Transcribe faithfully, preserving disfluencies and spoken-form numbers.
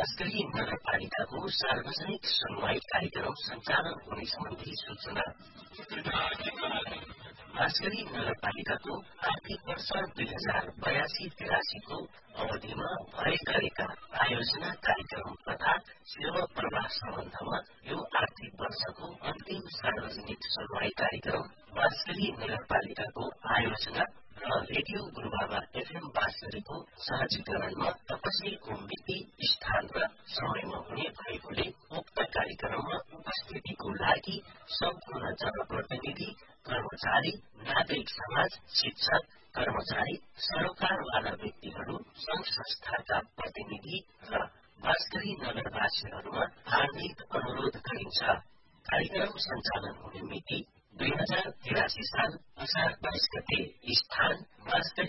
बाँसगढी नगरपालिकाको सार्वजनिक सुनवाई कार्यक्रम सञ्चालन हुने सम्बन्धी सूचना। बाँसगढी नगरपालिकाको आर्थिक वर्ष दुई हजार बयासी तिरासीको अवधिमा भए गरेका आयोजना कार्यक्रम तथा सेवा प्रवाह सम्बन्धमा यो आर्थिक वर्षको अन्तिम सार्वजनिक सुनवाई कार्यक्रम बाँसगढी नगरपालिकाको आयोजना र रेडियो गुरुबाबा एफएम बाँसगढीको सहजीकरणमा तपसीको मिति, स्थान र समयमा हुने भएकोले उक्त कार्यक्रममा उपस्थितिको लागि सम्पूर्ण जनप्रतिनिधि, कर्मचारी, नागरिक समाज, शिक्षक, कर्मचारी, सरोकारवाला व्यक्तिहरू, संघ संस्थाका प्रतिनिधि र बाँसगढी नगरवासीहरूमा हार्दिक अनुरोध गरिन्छ। कार्यक्रम सञ्चालन हुने मिति दुई हजार तिरासी साल असार बाइस गते। स्थान बाँसगढी